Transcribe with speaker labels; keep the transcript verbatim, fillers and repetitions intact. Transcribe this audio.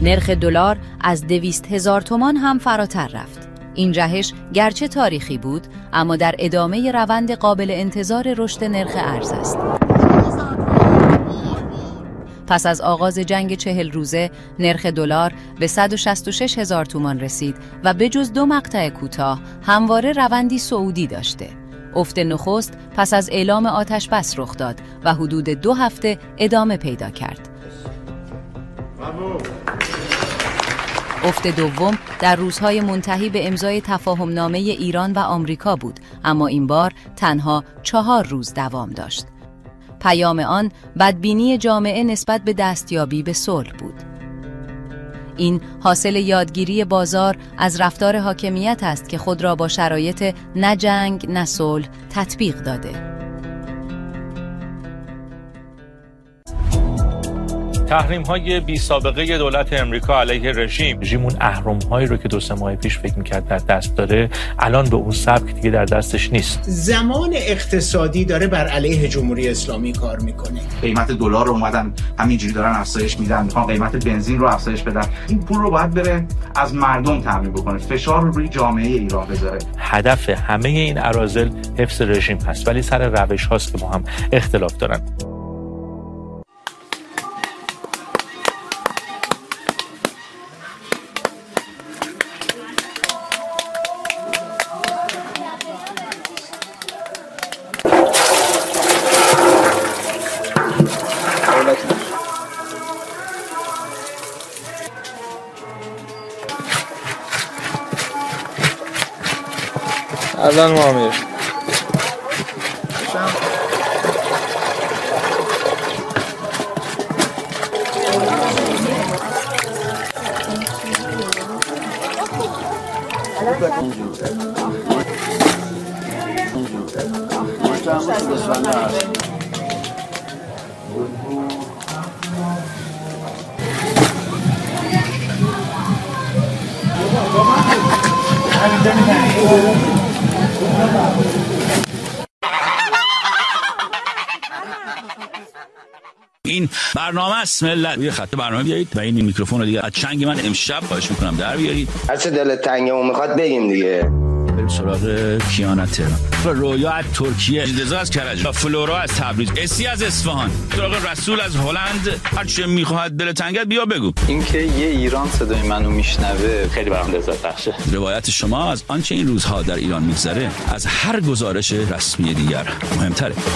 Speaker 1: نرخ دلار از دویست هزار تومان هم فراتر رفت. این جهش گرچه تاریخی بود، اما در ادامه روند قابل انتظار رشد نرخ ارز است. پس از آغاز جنگ چهل روزه، نرخ دلار به صد و شصت و شش هزار تومان رسید و به جز دو مقطع کوتاه همواره روندی صعودی داشته. افت نخست پس از اعلام آتش بس رخ داد و حدود دو هفته ادامه پیدا کرد. افت دوم در روزهای منتهی به امضای تفاهمنامه ایران و آمریکا بود، اما این بار تنها چهار روز دوام داشت. پیام آن بدبینی جامعه نسبت به دستیابی به صلح بود. این حاصل یادگیری بازار از رفتار حاکمیت است که خود را با شرایط نه جنگ نه صلح تطبیق داده.
Speaker 2: تحریم‌های بی سابقه دولت امریکا علیه رژیم، رژیم اون اهرم‌هایی رو که دو سه ماه پیش فکر می‌کرد در دست داره، الان به اون سبک دیگه در دستش نیست.
Speaker 3: زمان اقتصادی داره بر علیه جمهوری اسلامی کار میکنه.
Speaker 4: قیمت دلار رو اومدن همینجوری دارن افزایش میدن، میخوان قیمت بنزین رو افزایش بدن. این پول رو باید بره از مردم تامین بکنه، فشار رو روی جامعه ایران بذاره.
Speaker 2: هدف همه این اراذل حفظ رژیم هست، ولی سر روش هاست که با هم اختلاف دارن.
Speaker 5: الان معامله
Speaker 6: این برنامه است ملت. روی خط برنامه بیایید و این میکروفون رو دیگه از چنگ من امشب خواهش میکنم در بیارید.
Speaker 7: هر چه دلت تنگمون میخواد بگیم دیگه.
Speaker 6: بریم سراغ کیانا تهران، رویا از ترکیه، جدزا از کرج، فلورا از تبریز، اسی از اصفهان، سراغ رسول از هلند. هر چه میخواد دل تنگت بیا بگو.
Speaker 8: اینکه یه ایران صدای منو میشنوه خیلی برام لذت بخشه.
Speaker 6: روایت شما از آنچه این روزها در ایران میگذره از هر گزارش رسمی دیگر مهمتره.